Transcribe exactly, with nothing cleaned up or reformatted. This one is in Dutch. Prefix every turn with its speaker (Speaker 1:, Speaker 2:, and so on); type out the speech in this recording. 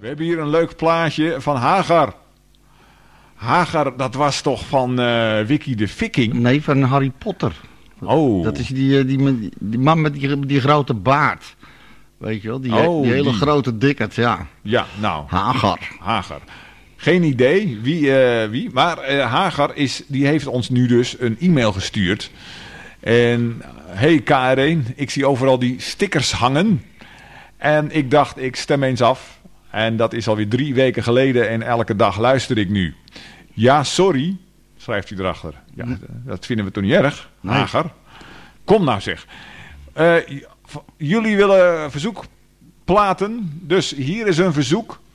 Speaker 1: We hebben hier een leuk plaatje van Hagar. Hagar, dat was toch van uh, Wiki de Viking?
Speaker 2: Nee, van Harry Potter.
Speaker 1: Oh.
Speaker 2: Dat is die, die, die, die man met die, die grote baard. Weet je wel, die,
Speaker 1: oh,
Speaker 2: die hele
Speaker 1: die.
Speaker 2: grote dikkerd, ja.
Speaker 1: Ja, nou.
Speaker 2: Hagar.
Speaker 1: Hagar. Geen idee wie, uh, wie maar uh, Hagar is, die heeft ons nu dus een e-mail gestuurd. En, hey K R één, ik zie overal die stickers hangen. En ik dacht, ik stem eens af. En dat is alweer drie weken geleden en elke dag luister ik nu. Ja, sorry, schrijft hij erachter. Ja, dat vinden we toch niet erg,
Speaker 2: nee.
Speaker 1: Hagar? Kom nou zeg. Uh, jullie willen verzoekplaten, dus hier is een verzoek.